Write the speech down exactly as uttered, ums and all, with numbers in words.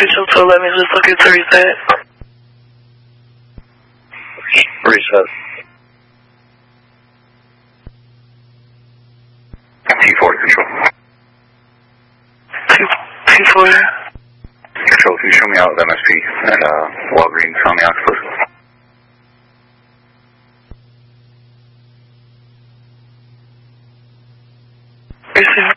Control to eleven, just looking to reset. Reset. T four control. T, T4. Control, can you show me out of M S P at uh, Walgreens on the Octopus? Receiving.